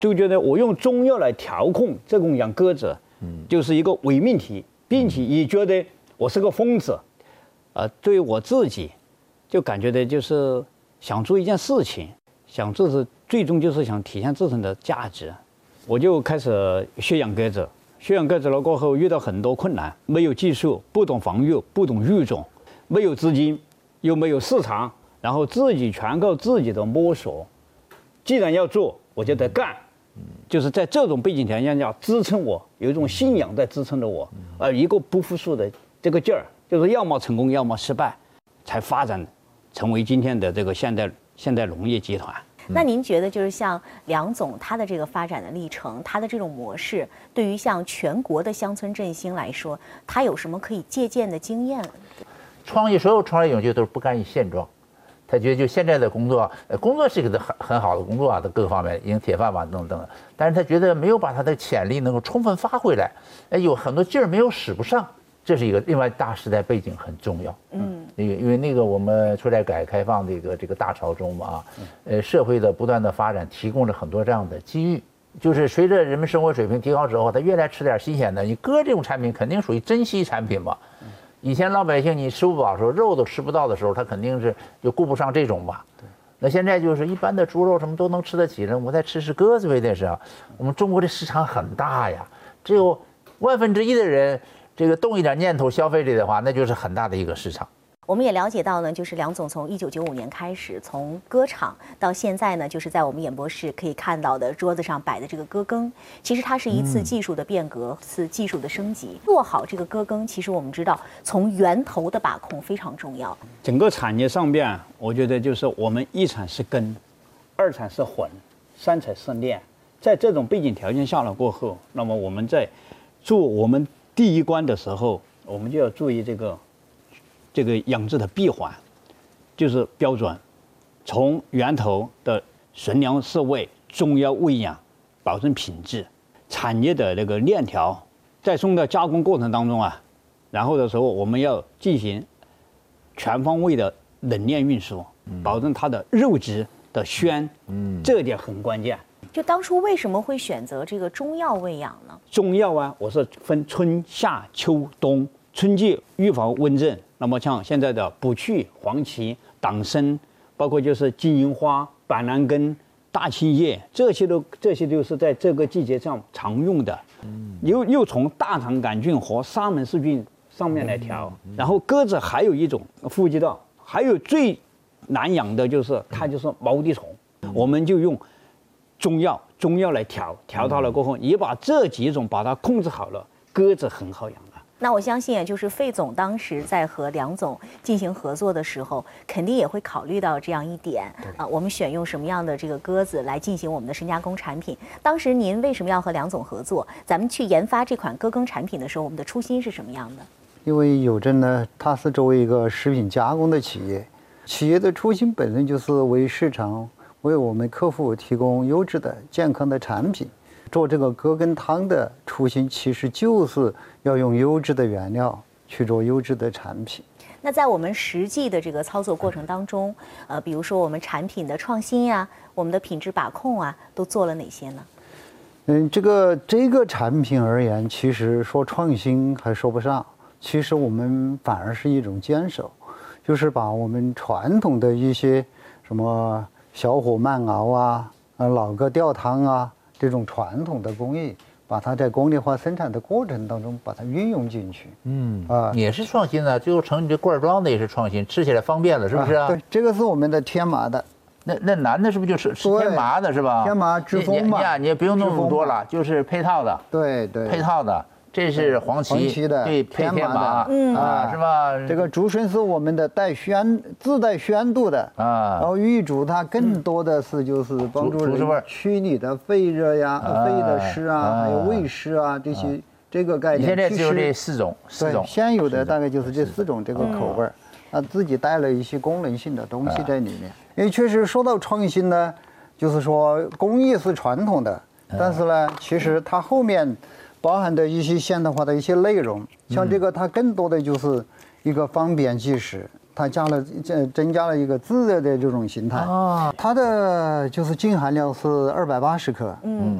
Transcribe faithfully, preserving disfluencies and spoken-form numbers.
就觉得我用中药来调控这种养鸽子，嗯，就是一个伪命题，并且也觉得我是个疯子，呃，对于我自己，就感觉的就是想做一件事情，想做是最终就是想体现自身的价值，我就开始学养鸽子。学养鸽子了过后，遇到很多困难，没有技术，不懂防御，不懂育种，没有资金，又没有市场，然后自己全靠自己的摸索。既然要做，我就得干。就是在这种背景条件下支撑我，有一种信仰在支撑着我，呃，一个不服输的这个劲儿，就是要么成功，要么失败，才发展成为今天的这个现代现代农业集团。 那您觉得，就是像梁总他的这个发展的历程，他的这种模式，对于像全国的乡村振兴来说，他有什么可以借鉴的经验？ 创业，所有创业勇气都是不甘于现状，他觉得就现在的工作，呃，工作是一个很很好的工作啊，的各个方面，已经铁饭碗等等，但是他觉得没有把他的潜力能够充分发挥来，哎，有很多劲儿没有使不上。这是一个另外大时代背景很重要，嗯，那个因为那个我们处在改革开放这个这个大潮中嘛啊，呃，社会的不断的发展提供了很多这样的机遇，就是随着人们生活水平提高之后，他越来吃点新鲜的。你鸽这种产品肯定属于珍稀产品嘛，以前老百姓你吃不饱的时候，肉都吃不到的时候，他肯定是就顾不上这种吧。那现在就是一般的猪肉什么都能吃得起了，我再吃吃鸽子为的是啊，我们中国的市场很大呀，只有万分之一的人。这个动一点念头消费这的话，那就是很大的一个市场。 我们也了解到呢，就是梁总从一九九五年开始，从鸽场到现在呢，就是在我们演播室可以看到的桌子上摆的这个鸽羹，其实它是一次技术的变革，一次技术的升级。做好这个鸽羹，其实我们知道从源头的把控非常重要。 整个产业上边，我觉得就是我们一产是根，二产是混，三产是炼。在这种背景条件下了过后，那么我们在做我们第一关的时候，我们就要注意这个这个养殖的闭环，就是标准，从源头的纯粮饲喂、中药喂养，保证品质。产业的那个链条，在送到加工过程当中啊，然后的时候我们要进行全方位的冷链运输，保证它的肉质的鲜，嗯，这一点很关键。 就当初为什么会选择这个中药喂养呢？ 中药啊，我是分春夏秋冬，春季预防温症，那么像现在的补气、黄芪、党参，包括就是金银花、板蓝根、大青叶，这些都这些都是在这个季节上常用的。嗯，又又从大肠杆菌和沙门氏菌上面来调，嗯、然后鸽子还有一种呼吸道，还有最难养的就是它就是毛滴虫，嗯、我们就用中药中药来调，调到了过后，也把这几种把它控制好了，鸽子很好养了。 那我相信啊，就是费总当时在和梁总进行合作的时候，肯定也会考虑到这样一点啊，我们选用什么样的这个鸽子来进行我们的深加工产品。当时您为什么要和梁总合作？咱们去研发这款鸽羹产品的时候，我们的初心是什么样的？ 因为友珍呢，它是作为一个食品加工的企业，企业的初心本身就是为市场。为我们客户提供优质的、健康的产品，做这个鸽羹汤的初心其实就是要用优质的原料去做优质的产品。 那在我们实际的这个操作过程当中，呃，比如说我们产品的创新呀、啊，我们的品质把控啊，都做了哪些呢？ 嗯，这个这个产品而言，其实说创新还说不上，其实我们反而是一种坚守，就是把我们传统的一些什么小火慢熬啊，呃，老鸽吊汤啊，这种传统的工艺，把它在工业化生产的过程当中把它运用进去。 嗯啊，也是创新的，最后成你这罐装的也是创新，吃起来方便了，是不是啊？ 啊对，这个是我们的天麻的。 那那男的是不是就是天麻的是吧？ 天麻之风嘛， 你呀，你也不用弄那么多了，就是配套的。 对对， 配套的。这是黄芪， 黄芪的， 对，配天麻， 嗯啊，是吧？ 这个竹笋是我们的带鲜、自带鲜度的啊，然后玉竹它更多的是就是帮助人驱你的肺热呀、肺的湿啊，还有胃湿啊这些这个概念。 你现在只有这四种，四种现有的大概就是这四种这个口味儿，它自己带了一些功能性的东西在里面。因为确实说到创新呢，就是说工艺是传统的，但是呢，其实它后面包含的一些现代化的一些内容，像这个它更多的就是一个方便即食，它它加了这增加了一个自热的这种形态。啊，它的就是净含量是二百八十克。嗯。